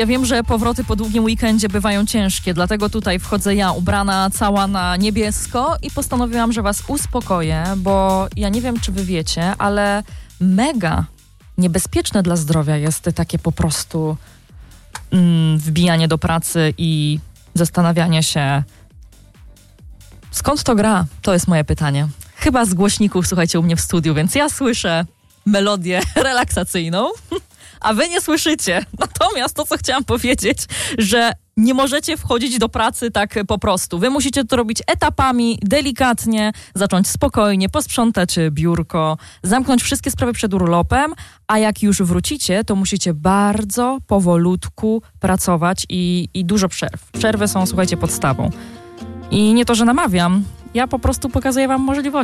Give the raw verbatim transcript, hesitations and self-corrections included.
Ja wiem, że powroty po długim weekendzie bywają ciężkie, dlatego tutaj wchodzę ja ubrana cała na niebiesko i postanowiłam, że was uspokoję, bo ja nie wiem, czy wy wiecie, ale mega niebezpieczne dla zdrowia jest takie po prostu mm, wbijanie do pracy i zastanawianie się, skąd to gra? To jest moje pytanie. Chyba z głośników, słuchajcie, u mnie w studiu, więc ja słyszę melodię relaksacyjną, a wy nie słyszycie. Natomiast to, co chciałam powiedzieć, że nie możecie wchodzić do pracy tak po prostu. Wy musicie to robić etapami, delikatnie, zacząć spokojnie, posprzątać biurko, zamknąć wszystkie sprawy przed urlopem, a jak już wrócicie, to musicie bardzo powolutku pracować i, i dużo przerw. Przerwy są, słuchajcie, podstawą. I nie to, że namawiam, ja po prostu pokazuję wam możliwości.